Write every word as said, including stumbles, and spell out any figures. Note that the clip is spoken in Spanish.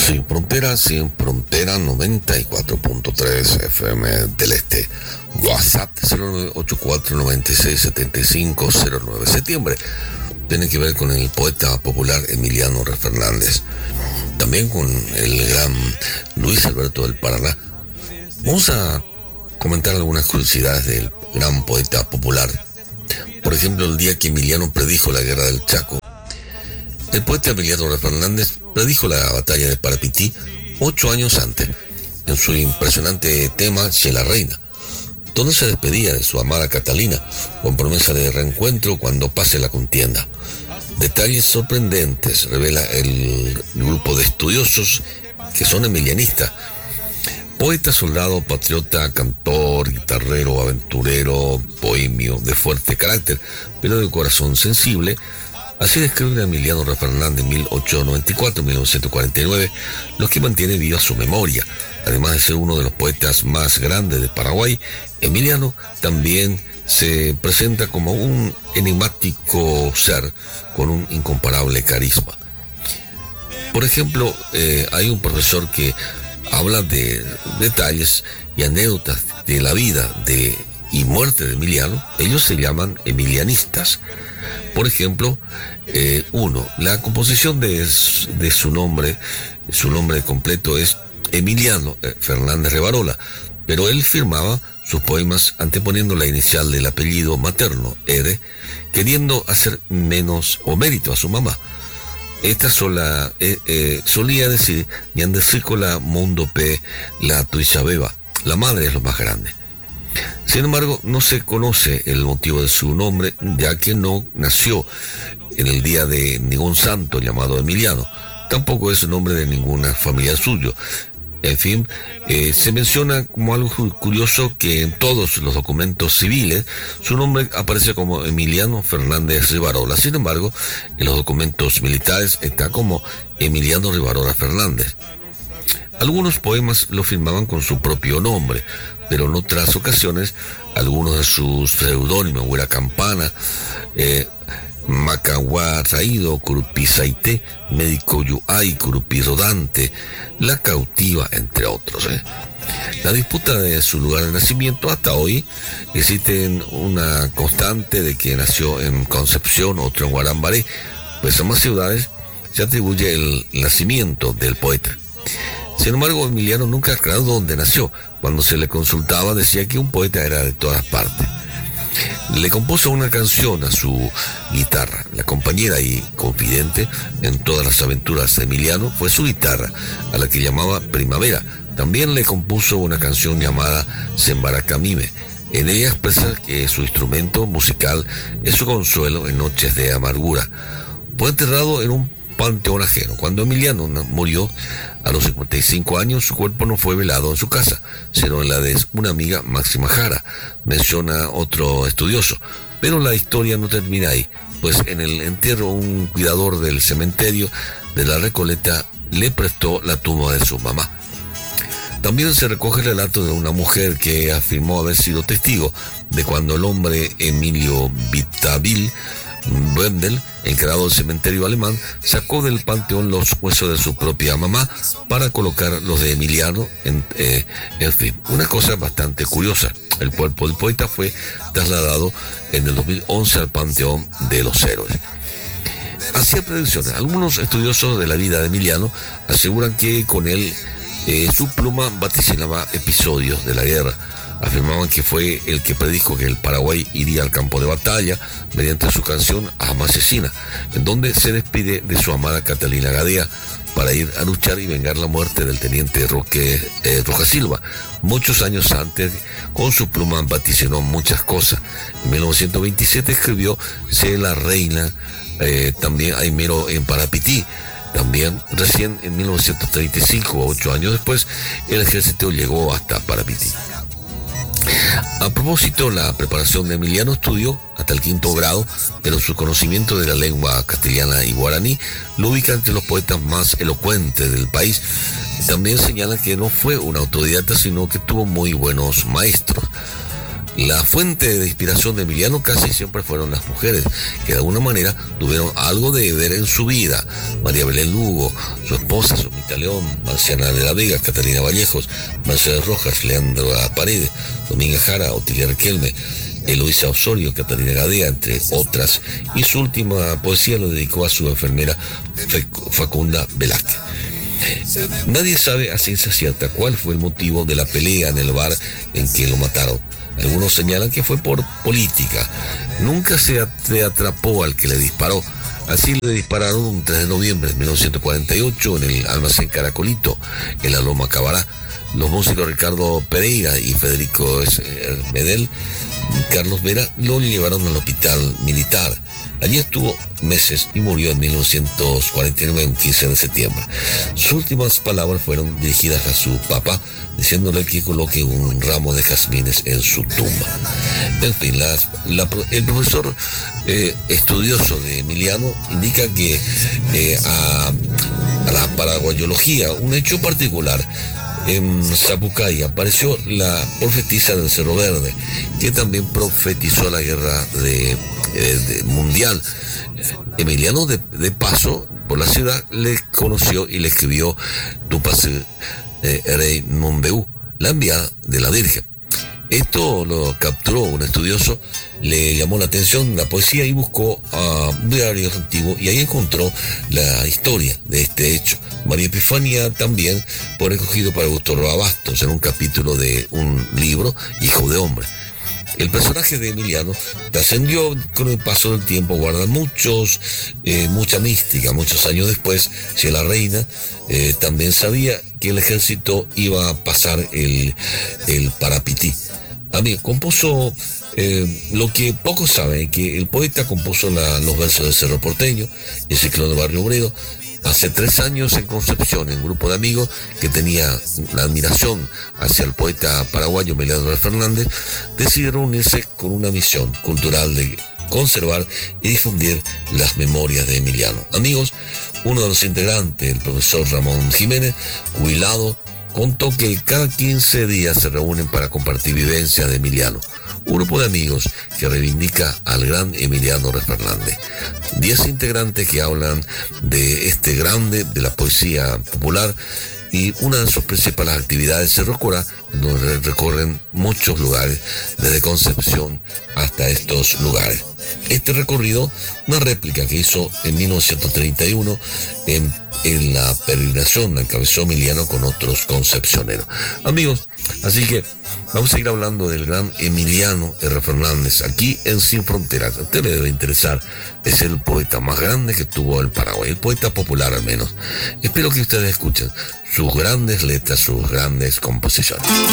Sin fronteras, sin frontera, noventa y cuatro punto tres F M del Este. WhatsApp cero nueve ocho cuatro nueve seis siete cinco cero nueve. Septiembre tiene que ver con el poeta popular Emiliano Fernández. También con el gran Luis Alberto del Paraná. Vamos a comentar algunas curiosidades del gran poeta popular. Por ejemplo, el día que Emiliano predijo la guerra del Chaco, el poeta Emiliano Fernández predijo la batalla de Parapití ocho años antes, en su impresionante tema Che la Reina, donde se despedía de su amada Catalina, con promesa de reencuentro cuando pase la contienda. Detalles sorprendentes revela el grupo de estudiosos que son emilianistas. Poeta, soldado, patriota, cantor, guitarrero, aventurero, bohemio, de fuerte carácter, pero de corazón sensible. Así describe Emiliano Fernández en mil ochocientos noventa y cuatro a mil novecientos cuarenta y nueve, lo que mantiene viva su memoria. Además de ser uno de los poetas más grandes de Paraguay, Emiliano también se presenta como un enigmático ser con un incomparable carisma. Por ejemplo, eh, hay un profesor que habla de detalles y anécdotas de la vida de, y muerte de Emiliano. Ellos se llaman emilianistas. Por ejemplo, eh, uno, la composición de, de su nombre, su nombre completo es Emiliano Fernández Rivarola, pero él firmaba sus poemas anteponiendo la inicial del apellido materno, R, queriendo hacer menos o mérito a su mamá. Esta sola, eh, eh, solía decir, Ñandecícola Mundo P, la Tuizabeba, la madre es lo más grande. Sin embargo, no se conoce el motivo de su nombre, ya que no nació en el día de ningún santo llamado Emiliano. Tampoco es el nombre de ninguna familia suyo. En fin, eh, se menciona como algo curioso que en todos los documentos civiles su nombre aparece como Emiliano Fernández Rivarola. Sin embargo, en los documentos militares está como Emiliano Rivarola Fernández. Algunos poemas lo firmaban con su propio nombre, pero en otras ocasiones algunos de sus seudónimos, Huera Campana, eh, Macahuá Raído, Curupí Saité, Médico Yuay, Curupí Rodante, La Cautiva, entre otros. ¿eh? La disputa de su lugar de nacimiento hasta hoy existe una constante de que nació en Concepción, otro en Guarambaré, pues en más ciudades se atribuye el nacimiento del poeta. Sin embargo, Emiliano nunca aclaró dónde nació. Cuando se le consultaba decía que un poeta era de todas partes. Le compuso una canción a su guitarra. La compañera y confidente en todas las aventuras de Emiliano fue su guitarra, a la que llamaba Primavera. También le compuso una canción llamada Sembaracamime. En ella expresa que su instrumento musical es su consuelo en noches de amargura. Fue enterrado en un panteón ajeno. Cuando Emiliano murió a los cincuenta y cinco años, su cuerpo no fue velado en su casa, sino en la de una amiga, Máxima Jara, menciona otro estudioso. Pero la historia no termina ahí, pues en el entierro un cuidador del cementerio de la Recoleta le prestó la tumba de su mamá. También se recoge el relato de una mujer que afirmó haber sido testigo de cuando el hombre Emilio Vitavil Wendel, encargado del cementerio alemán, sacó del panteón los huesos de su propia mamá para colocar los de Emiliano. En, eh, en fin, una cosa bastante curiosa. El cuerpo del poeta fue trasladado en el dos mil once al Panteón de los Héroes. Hacía predicciones. Algunos estudiosos de la vida de Emiliano aseguran que con él eh, su pluma vaticinaba episodios de la guerra. Afirmaban que fue el que predijo que el Paraguay iría al campo de batalla mediante su canción Ama Asesina, en donde se despide de su amada Catalina Gadea para ir a luchar y vengar la muerte del teniente Roque eh, Rojas Silva. Muchos años antes, con su pluma vaticinó muchas cosas. En mil novecientos veintisiete escribió Sé la Reina, eh, también Aymero en Parapití. También, recién en mil novecientos treinta y cinco, ocho años después, el ejército llegó hasta Parapití. A propósito, la preparación de Emiliano estudió hasta el quinto grado, pero su conocimiento de la lengua castellana y guaraní lo ubica entre los poetas más elocuentes del país. También señala que no fue un autodidacta, sino que tuvo muy buenos maestros. La fuente de inspiración de Emiliano casi siempre fueron las mujeres, que de alguna manera tuvieron algo de ver en su vida. María Belén Lugo, su esposa, Sofía León, Marciana de la Vega, Catalina Vallejos, Mercedes Rojas, Leandro Paredes, Dominga Jara, Otilia Riquelme, Eloísa Osorio, Catalina Gadea, entre otras, y su última poesía lo dedicó a su enfermera Facunda Velázquez. Nadie sabe a ciencia cierta cuál fue el motivo de la pelea en el bar en que lo mataron. Algunos señalan que fue por política. Nunca se atrapó al que le disparó. Así le dispararon un tres de noviembre de mil novecientos cuarenta y ocho en el almacén Caracolito, en la Loma Cabará. Los músicos Ricardo Pereira y Federico Medel, Carlos Vera, lo llevaron al hospital militar. Allí estuvo meses y murió en mil novecientos cuarenta y nueve, el quince de septiembre. Sus últimas palabras fueron dirigidas a su papá, diciéndole que coloque un ramo de jazmines en su tumba. En fin, la, la, el profesor eh, estudioso de Emiliano indica que eh, a, a la paraguayología, un hecho particular, en Zapucay apareció la profetisa del Cerro Verde, que también profetizó la guerra de, eh, de mundial. Emiliano, de, de paso por la ciudad, le conoció y le escribió Tupacé eh, Rey Nombeu, la enviada de la Virgen. Esto lo capturó un estudioso, le llamó la atención la poesía y buscó a uh, diarios antiguos, y ahí encontró la historia de este hecho. María Epifania también fue recogido para Gustavo Bastos en un capítulo de un libro, Hijo de Hombre. El personaje de Emiliano trascendió con el paso del tiempo, guarda muchos, eh, mucha mística. Muchos años después, si la reina eh, también sabía que el ejército iba a pasar el, el Parapití. Amigo, compuso eh, lo que pocos saben, que el poeta compuso la, los versos del Cerro Porteño, el ciclo de Barrio Obrero. Hace tres años en Concepción, en un grupo de amigos que tenía la admiración hacia el poeta paraguayo Emiliano Fernández, decidieron unirse con una misión cultural de conservar y difundir las memorias de Emiliano. Amigos, uno de los integrantes, el profesor Ramón Jiménez, jubilado, contó que cada quince días se reúnen para compartir vivencias de Emiliano. Un grupo de amigos que reivindica al gran Emiliano Fernández. Diez integrantes que hablan de este grande de la poesía popular, y una de sus principales actividades es Cerro Corá, donde recorren muchos lugares, desde Concepción hasta estos lugares. Este recorrido, una réplica que hizo en mil novecientos treinta y uno en, en la peregrinación, la encabezó Emiliano con otros concepcioneros. Amigos, así que vamos a seguir hablando del gran Emiliano R. Fernández aquí en Sin Fronteras. A usted le debe interesar, es el poeta más grande que tuvo el Paraguay, el poeta popular al menos. Espero que ustedes escuchen sus grandes letras, sus grandes composiciones.